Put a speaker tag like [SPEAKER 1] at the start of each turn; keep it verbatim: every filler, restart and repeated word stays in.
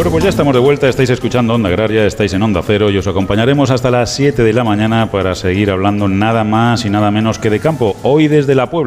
[SPEAKER 1] Bueno, pues ya estamos de vuelta, estáis escuchando Onda Agraria, estáis en Onda Cero y os acompañaremos hasta las siete de la mañana para seguir hablando nada más y nada menos que de campo. Hoy desde la Puebla.